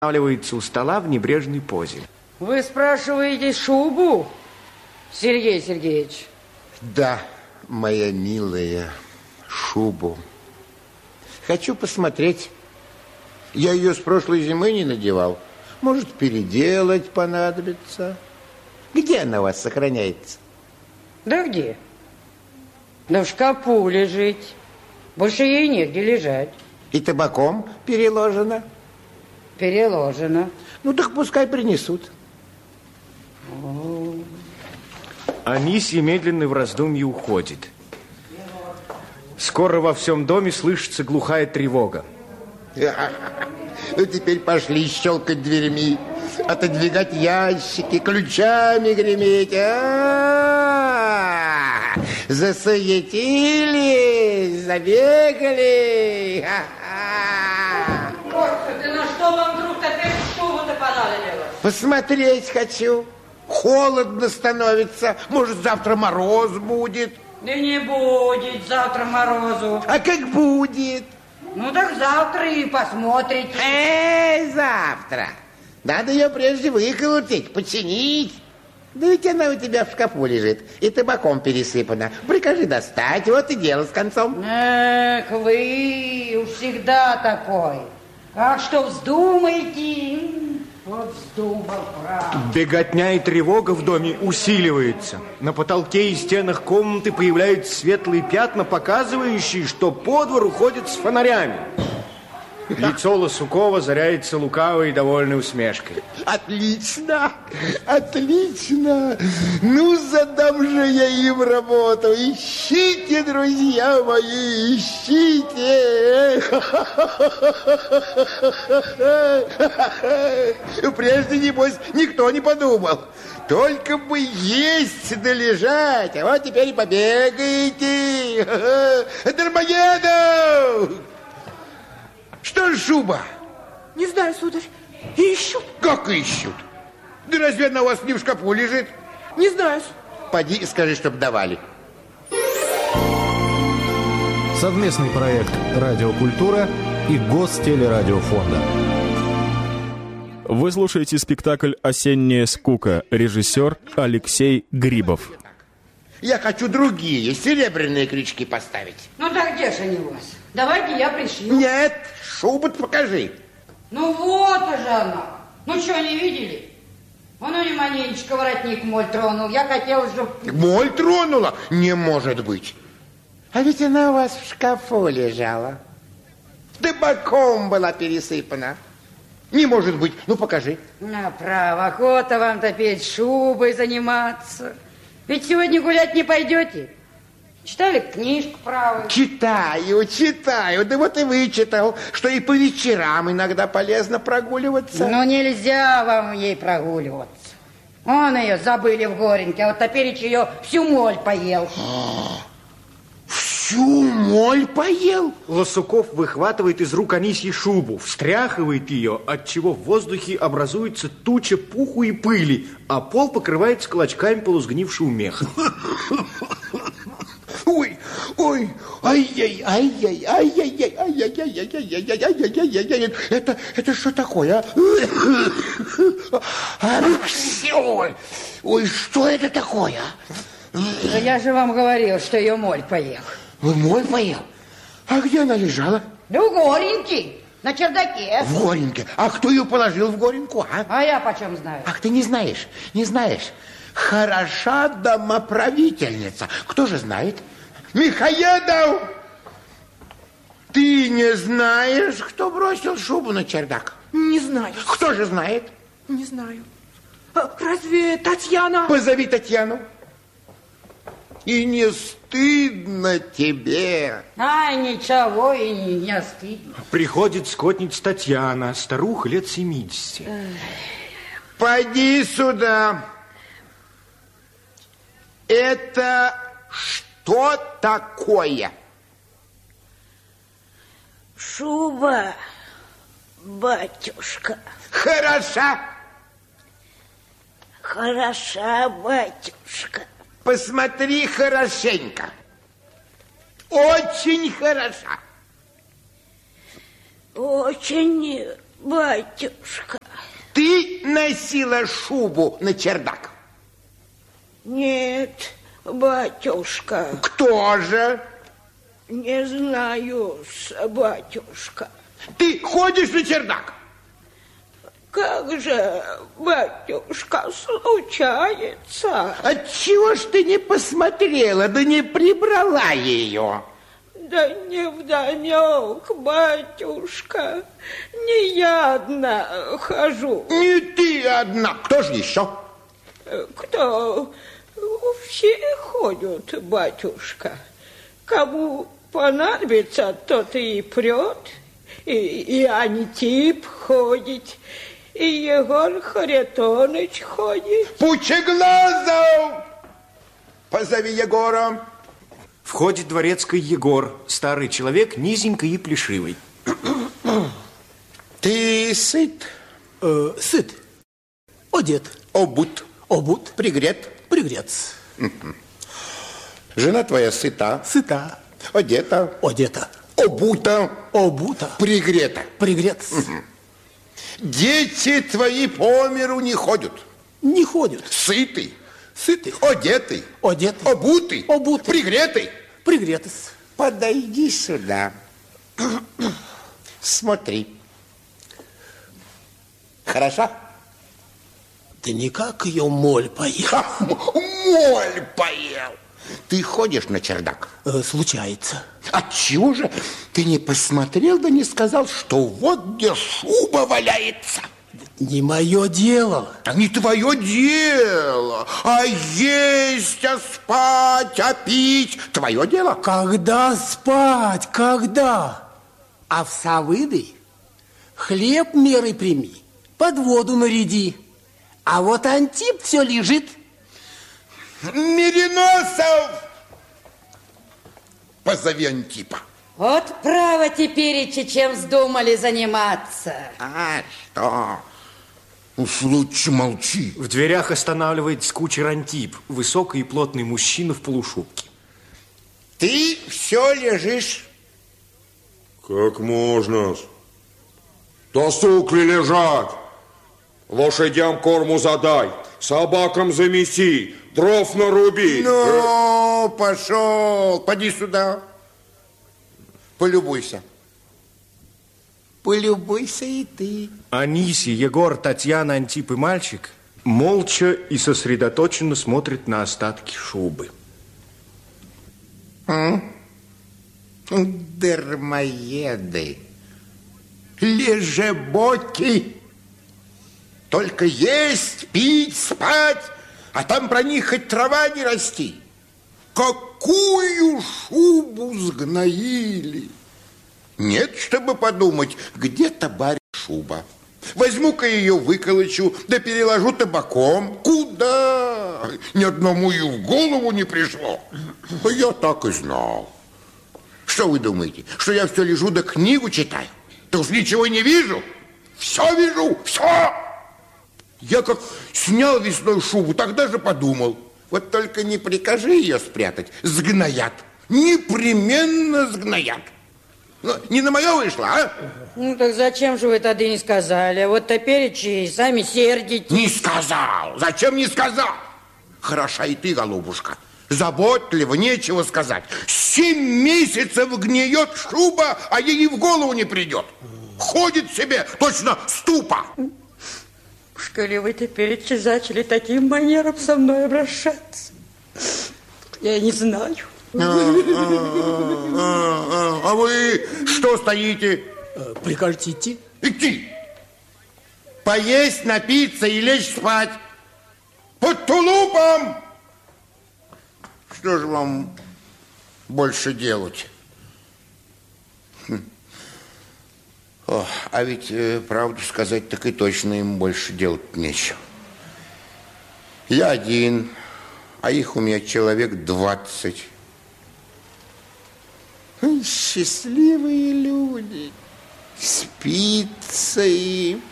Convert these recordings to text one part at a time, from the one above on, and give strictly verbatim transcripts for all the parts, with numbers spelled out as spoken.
останавливается у стола в небрежной позе. Вы спрашиваете шубу, Сергей Сергеевич? Да, моя милая, шубу. Хочу посмотреть. Я ее с прошлой зимы не надевал. Может, переделать понадобится. Где она у вас сохраняется? Да где? Да в шкафу лежит. Больше ей негде лежать. И табаком переложено? Переложено. Ну, так пускай принесут. Анисья медленно в раздумье уходит. Скоро во всем доме слышится глухая тревога. Ну, теперь пошли щелкать дверьми, отодвигать ящики, ключами греметь. А-а-а! Засуетились, забегали. А-а-а! Костя, ты на что вам вдруг опять шубу-то понадобилось? Посмотреть хочу. Холодно становится. Может, завтра мороз будет. Да не будет завтра морозу. А как будет? Ну так завтра и посмотрите. Эй, завтра. Надо ее прежде выколотить, починить. Да ведь она у тебя в шкафу лежит и табаком пересыпана. Прикажи достать, вот и дело с концом. Эх, вы всегда такой. Как что вздумаете? Вот вздумал, правда. Беготня и тревога в доме усиливается. На потолке и стенах комнаты появляются светлые пятна, показывающие, что по двору ходят с фонарями. Лицо Лосукова заряется лукавой и довольной усмешкой. Отлично, отлично. Ну, задам же я им работу. Ищите, друзья мои, ищите. Прежде, небось, никто не подумал. Только бы есть да лежать. А вот теперь и побегаете. Дармоедов! Что ж, шуба? Не знаю, сударь. Ищут. Как ищут? Да разве она у вас не в шкафу лежит? Не знаю. Поди и скажи, чтоб давали. Совместный проект «Радиокультура» и Гостелерадиофонда. Вы слушаете спектакль «Осенняя скука». Режиссер Алексей Грибов. Я хочу другие серебряные крючки поставить. Ну так где же они у вас? Давайте я пришью. Нет, шубу покажи. Ну вот уже она. Ну что, не видели? Вон у нее маленечко воротник моль тронул. Я хотела, чтобы... Моль тронула? Не может быть. А ведь она у вас в шкафу лежала. Табаком была пересыпана. Не может быть. Ну, покажи. Ну, право, охота вам-то петь шубой заниматься. Ведь сегодня гулять не пойдете. Читали книжку, право? Читаю, читаю. Да вот и вычитал, что и по вечерам иногда полезно прогуливаться. Ну, нельзя вам ей прогуливаться. Он ее забыли в гореньке, а вот топереча ее всю моль поел. Всю моль поел? Лосуков выхватывает из рук Анисьи шубу, встряхивает ее, отчего в воздухе образуется туча пуху и пыли, а пол покрывается клочками полусгнившего меха. Ой, ой, ай-яй, ай-яй, ай-яй, ай-яй, ай-яй, это, это что такое, а? Ой, ой, что это такое? Да я же вам говорил, что ее моль поел. Вы моль поел? А где она лежала? Да в гореньке, на чердаке. В гореньке? А кто ее положил в горенку, а? А я почем знаю? Ах, ты не знаешь, не знаешь. Хороша домоправительница. Кто же знает? Михаедов! Ты не знаешь, кто бросил шубу на чердак? Не знаю. Кто же знает? Не знаю. А разве Татьяна? Позови Татьяну. И не стыдно тебе? Ай, ничего, и не, не стыдно. Приходит скотница Татьяна, старуха лет семидесяти. Пойди сюда. Это что такое? Шуба, батюшка. Хороша. Хороша, батюшка. Посмотри хорошенько. Очень хороша. Очень, батюшка. Ты носила шубу на чердак? Нет, батюшка. Кто же? Не знаю, батюшка. Ты ходишь на чердак? Как же, батюшка, случается? Отчего ж ты не посмотрела, да не прибрала ее? Да не вдомек, батюшка. Не я одна хожу. Не ты одна. Кто же еще? Кто? Все ходят, батюшка. Кому понадобится, тот и прет. И, и Антип ходит, и Егор Харитоныч ходит. Пучеглазов! Позови Егора. Входит дворецкий Егор, старый человек, низенький и плешивый. Ты сыт? Э, сыт. Одет. Обут. Обут. Пригрет. Пригрец. Жена твоя сыта. Сыта. Одета. Одета. Обута. Обута. Пригрета. Пригрец. Дети твои по миру не ходят. Не ходят. Сытый. Сытый. Одетый. Одет. Обутый. Обутый. Пригретый. Пригретый. Подойди сюда. Смотри. Хорошо? Ты никак ее моль поел. Моль поел. Ты ходишь на чердак? Э, случается. Отчего же ты не посмотрел, да не сказал, что вот где шуба валяется? Не мое дело. Да не твое дело. А есть, а спать, а пить твое дело. Когда спать? Когда? А в Савыды хлеб меры прими, под воду наряди. А вот Антип все лежит. Мириносов! Позови Антипа. Вот право теперь, чем вздумали заниматься. А что? Уж лучше молчи. В дверях останавливается кучер Антип, высокий и плотный мужчина в полушубке. Ты все лежишь. Как можно? Досуг ли лежать? Лошадям корму задай, собакам замеси, дров наруби. Ну, пошел, поди сюда. Полюбуйся. Полюбуйся и ты. Анисий, Егор, Татьяна, Антип и мальчик молча и сосредоточенно смотрят на остатки шубы. М? Дармоеды, лежебоки. Только есть, пить, спать, а там про них хоть трава не расти. Какую шубу сгноили! Нет, чтобы подумать, где-то барь шуба. Возьму-ка ее, выколочу, да переложу табаком. Куда? Ни одному и в голову не пришло. Я так и знал. Что вы думаете, что я все лежу да книгу читаю? Да уж ничего не вижу. Все вижу, все. Я как снял весной шубу, тогда же подумал. Вот только не прикажи ее спрятать, сгноят. Непременно сгноят. Ну, не на мое вышло, а? Ну, так зачем же вы тогда не сказали? Вот теперь и сами сердитесь. Не сказал. Зачем не сказал? Хороша и ты, голубушка. Заботливо, нечего сказать. Семь месяцев гниет шуба, а ей в голову не придет. Ходит себе точно ступа. Что ли вы теперь зачали таким манером со мной обращаться? Я не знаю. А, а, а, а вы что стоите? Прикажете идти? Идти. Поесть, напиться и лечь спать. Под тулупом. Что же вам больше делать? О, а ведь, э, правду сказать, так и точно им больше делать нечего. Я один, а их у меня человек двадцать. Счастливые люди. Спится им.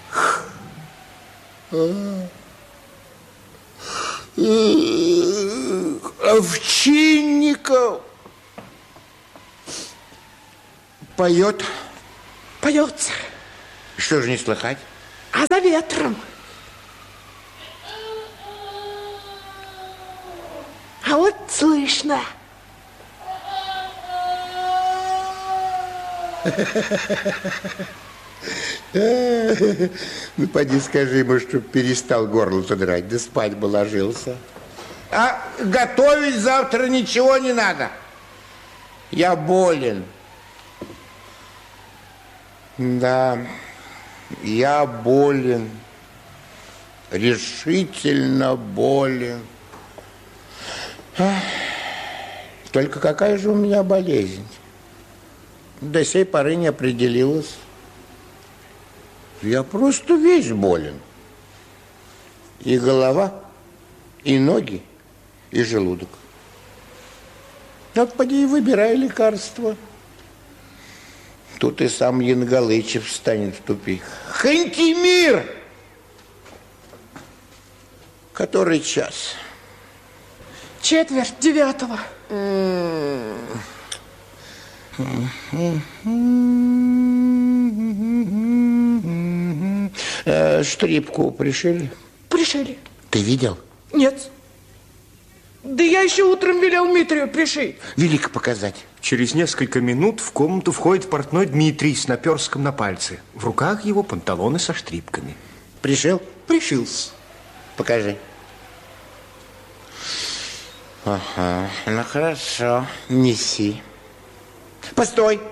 Овчинников поет. Поется. Что же не слыхать? А за ветром. А вот слышно. Ну, поди скажи ему, чтоб перестал горло-то драть, да спать бы ложился. А готовить завтра ничего не надо. Я болен. Да, я болен. Решительно болен. Только какая же у меня болезнь? До сей поры не определилась. Я просто весь болен. И голова, и ноги, и желудок. Вот поди и выбирай лекарство. Тут и сам Янгалычев встанет в тупик. Хантимир! Который час? Четверть девятого. Э, штрипку пришили? Пришили. Ты видел? Нет. Да я еще утром велел Дмитрию пришить. Велик показать. Через несколько минут в комнату входит портной Дмитрий с наперстком на пальце. В руках его панталоны со штрипками. Пришил? Пришился. Покажи. Ага, ну хорошо, неси. Постой.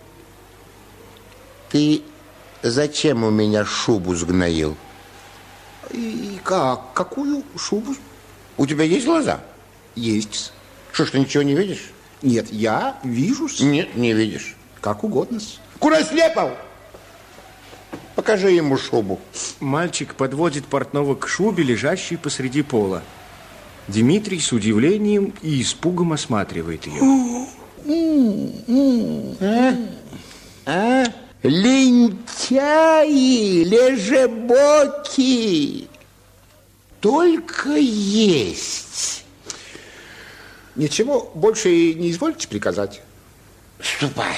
Ты зачем у меня шубу сгноил? И как? Какую шубу? У тебя есть глаза? Есть. Что ж, ты ничего не видишь? Нет, я вижу-с. Нет, не видишь. Как угодно-с. Курослепов! Покажи ему шубу. Мальчик подводит портного к шубе, лежащей посреди пола. Дмитрий с удивлением и испугом осматривает ее. А? А? Лентяи, лежебоки, только есть. Ничего больше и не извольте приказать. Ступай.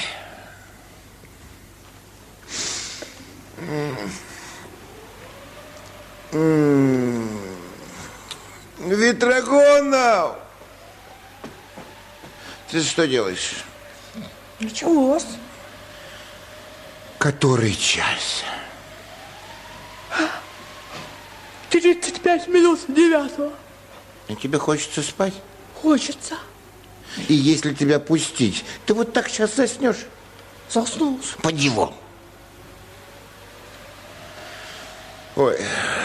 Ветрогонов! Ты что делаешь? Ничего. Который час? Тридцать пять минут девятого. И тебе хочется спать? Хочется. И если тебя пустить, ты вот так сейчас заснешь? Заснул. Поди вон. Ой.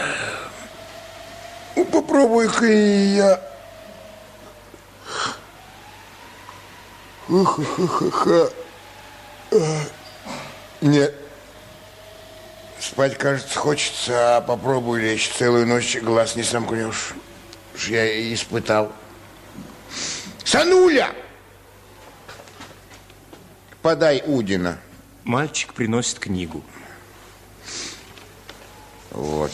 Ну, попробуй-ка и я. Ха-ха-ха-ха. Нет. Спать, кажется, хочется, а попробуй лечь. Целую ночь глаз не сомкнешь. Уж я и испытал. Сануля! Подай Удина. Мальчик приносит книгу. Вот.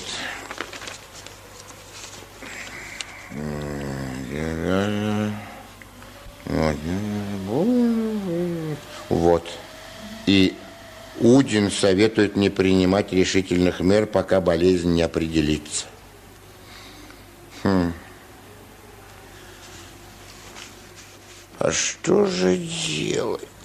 Вот. И Удин советует не принимать решительных мер, пока болезнь не определится. Хм. А что же делать?